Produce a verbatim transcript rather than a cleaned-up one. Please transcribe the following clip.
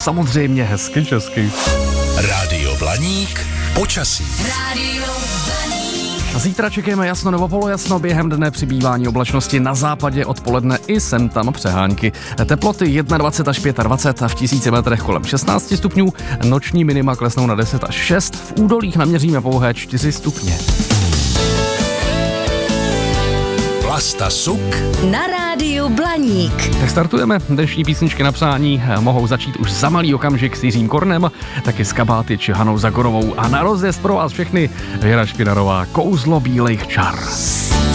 samozřejmě hezky česky. Rádio Blaník, počasí. Rádio Blaník. Zítra čekáme jasno nebo polojasno, během dne přibývání oblačnosti na západě, odpoledne i sem tam přehánky. Teploty dvacet jedna až dvacet pět a v tisíci metrech kolem šestnáct stupňů, noční minima klesnou na deset až šest, v údolích naměříme pouhé čtyři stupně. Vlasta Suk Na rádiu Blaník. Tak startujeme. Dnešní písničky na přání mohou začít už za malý okamžik s Jiřím Kornem, taky s Kabáty či Hanou Zagorovou. A na rozjezd pro vás všechny Věra Špinarová, Kouzlo bílejch čar.